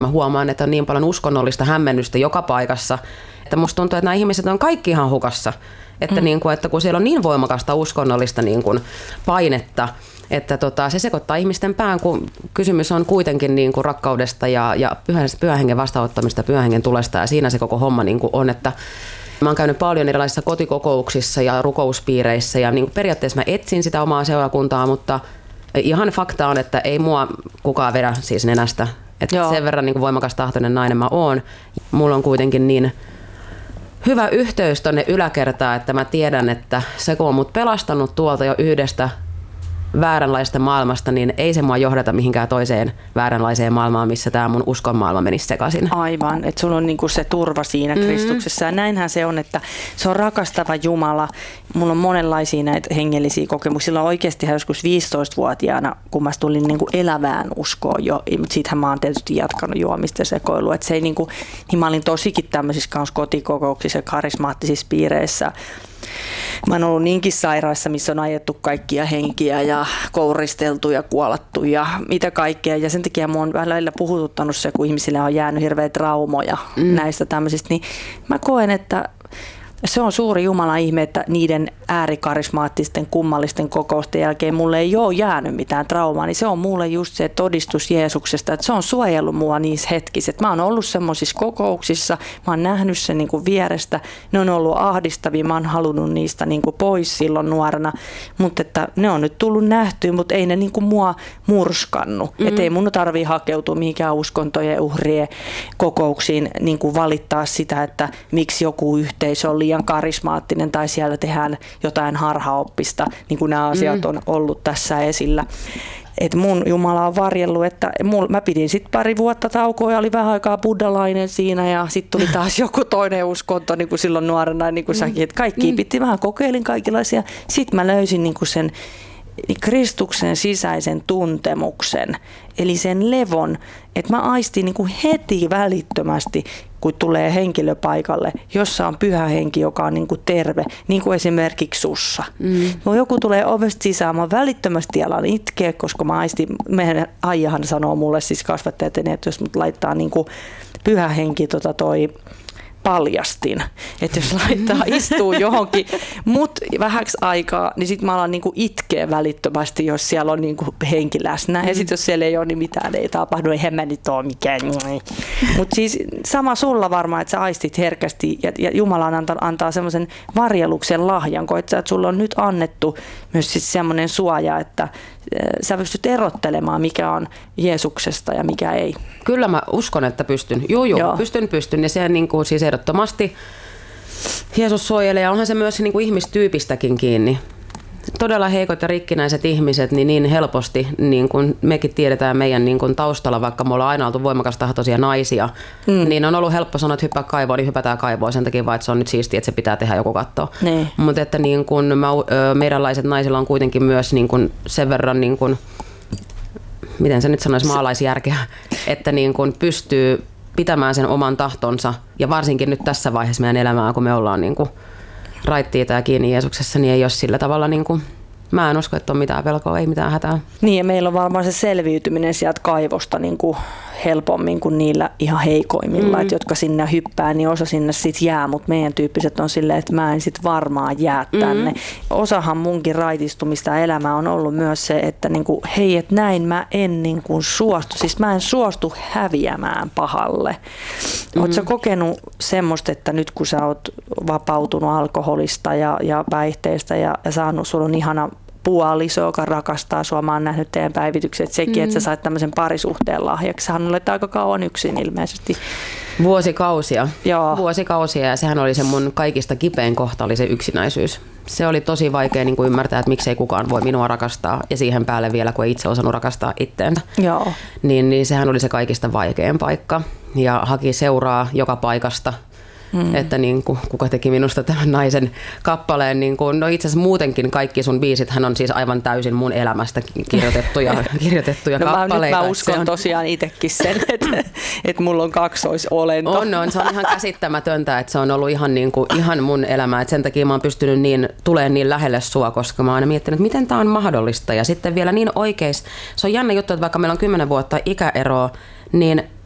Mä huomaan, että on niin paljon uskonnollista hämmennystä joka paikassa, että musta tuntuu, että nämä ihmiset on kaikki ihan hukassa. Että, niin kuin, että kun siellä on niin voimakasta uskonnollista niin kuin painetta, että se sekoittaa ihmisten pään, kun kysymys on kuitenkin niin kuin rakkaudesta ja pyhän hengen vastaanottamista, pyhän hengen tulesta, ja siinä se koko homma niin kuin on, että mä oon käynyt paljon erilaisissa kotikokouksissa ja rukouspiireissä, ja niin kuin periaatteessa mä etsin sitä omaa seurakuntaa, mutta ihan fakta on, että ei mua kukaan vedä siis nenästä. Että sen verran niin kuin voimakas tahtoinen nainen mä oon. Mulla on kuitenkin niin hyvä yhteys tonne yläkertaan, että mä tiedän, että se kun on mut pelastanut tuolta jo yhdestä vääränlaista maailmasta, niin ei se mua johdata mihinkään toiseen vääränlaiseen maailmaan, missä tämä mun uskon maailma menisi sekaisin. Aivan, että sulla on niinku se turva siinä Kristuksessa. Ja näinhän se on, että se on rakastava Jumala. Mulla on monenlaisia näitä hengellisiä kokemuksia. Silloin oikeasti joskus 15-vuotiaana, kun mä tulin niinku elävään uskoon jo, mutta siitähän mä oon tietysti jatkanut juomista ja sekoilua. Et se ei niinku, niin mä olin tosikin tämmöisissä kanssa kotikokouksissa ja karismaattisissa piireissä. Mä oon ollut niinkin sairaissa, missä on ajettu kaikkia henkiä ja kouristeltu ja kuolattu ja mitä kaikkea. Ja sen takia mua on välillä puhututtanut se, kun ihmisille on jäänyt hirveä traumoja näistä tämmöisistä. Niin mä koen, että se on suuri Jumalan ihme, että niiden äärikarismaattisten kummallisten kokousten jälkeen mulle ei ole jäänyt mitään traumaa, niin se on mulle just se todistus Jeesuksesta, että se on suojellut mua niissä hetkissä. Että mä oon ollut semmoisissa kokouksissa, mä oon nähnyt sen niin kuin vierestä, ne on ollut ahdistavia, mä oon halunnut niistä niin kuin pois silloin nuorena, mutta että ne on nyt tullut nähtyä, mutta ei ne niin kuin mua murskannut. Että ei mun tarvii hakeutua mihinkään uskontojen uhrien kokouksiin niin kuin valittaa sitä, että miksi joku yhteisö on liian karismaattinen tai siellä tehdään jotain harhaoppista, niin kuin nämä asiat on ollut tässä esillä. Et mun Jumala on varjellut, että mä pidin sitten pari vuotta taukoa ja oli vähän aikaa buddhalainen siinä ja sitten tuli taas joku toinen uskonto niin kuin silloin nuorena, niin kuin säkin, että kaikki piti vähän kokeilin kaikenlaisia. Sitten mä löysin niin kuin sen Kristuksen sisäisen tuntemuksen, eli sen levon, että mä aistin niin kuin heti välittömästi, kun tulee henkilö paikalle, jossa on pyhä henki, joka on niin kuin terve, niin kuin esimerkiksi sussa. No, joku tulee ovesta sisään, mä välittömästi alan itkeä, koska mä aistin, meidän Aijahan sanoo mulle, siis kasvattajat, että jos mut laittaa niin kuin pyhä henki paljastin, että jos laittaa istuu johonkin, mut vähäksi aikaa, niin sitten mä alan niinku itkeä välittömästi, jos siellä on niinku henki läsnä. Ja sitten jos siellä ei ole, niin mitään ei tapahdu, eihän mä nyt ole mikään. Mutta siis sama sulla varmaan, että sä aistit herkästi ja Jumala antaa semmoisen varjeluksen lahjan, koet että sulla on nyt annettu myös siis semmoinen suoja, että sä pystyt erottelemaan, mikä on Jeesuksesta ja mikä ei. Kyllä mä uskon, että pystyn. Joo. Pystyn. Ja se niin kuin, siis ehdottomasti Jeesus suojelee, ja onhan se myös niin kuin ihmistyypistäkin kiinni. Todella heikot ja rikkinäiset ihmiset, niin helposti, niin kuin mekin tiedetään meidän niin kuin taustalla, vaikka me ollaan aina oltu voimakastahtoisia naisia, niin on ollut helppo sanoa, että hyppää kaivoon, niin hypätään kaivoon sen takia vaan, että se on nyt siistiä, että se pitää tehdä joku katsoa. Mutta että niin kuin meidänlaiset naisilla on kuitenkin myös niin kuin sen verran, niin kuin, miten se nyt sanoisi, maalaisjärkeä, että niin kuin pystyy pitämään sen oman tahtonsa, ja varsinkin nyt tässä vaiheessa meidän elämää, kun me ollaan niin kuin raittiita ja kiinni Jeesuksessa, niin ei ole sillä tavalla, niin kuin, mä en usko, että on mitään pelkoa, ei mitään hätää. Niin, ja meillä on varmaan se selviytyminen sieltä kaivosta niin kuin helpommin kuin niillä ihan heikoimmilla, että jotka sinne hyppää, niin osa sinne sitten jää, mutta meidän tyyppiset on silleen, että mä en sitten varmaan jää tänne. Osahan munkin raitistumista elämää on ollut myös se, että niin kuin, hei, että näin mä en niin kuin suostu, siis mä en suostu häviämään pahalle. Ootko sä kokenut semmoista, että nyt kun sä oot vapautunut alkoholista ja päihteistä ja saanut, sulla on ihana puoliso, joka rakastaa sua. Mä oon nähnyt teidän päivitykset sekin, että sä sait tämmöisen parisuhteen lahjaksi. Sähän olet aika kauan yksin ilmeisesti. Vuosikausia. Joo. Vuosikausia, ja sehän oli se mun kaikista kipein kohta, oli se yksinäisyys. Se oli tosi vaikea niin kuin ymmärtää, että miksei kukaan voi minua rakastaa, ja siihen päälle vielä, kun ei itse osannut rakastaa itteensä. Joo. Niin sehän oli se kaikista vaikein paikka, ja haki seuraa joka paikasta. Että niin kuin, kuka teki minusta tämän naisen kappaleen, niin kuin, no itse asiassa muutenkin kaikki sun biisit, hän on siis aivan täysin mun elämästä kirjoitettuja no kappaleita. Mä uskon tosiaan itsekin sen, että mulla on kaksoisolento. On, se on ihan käsittämätöntä, että se on ollut ihan mun elämä, että sen takia mä oon pystynyt tulemaan niin lähelle sua, koska mä oon aina miettinyt, että miten tää on mahdollista, ja sitten vielä niin oikeis. Se on jännä juttu, että vaikka meillä on 10 vuotta ikäeroa, niin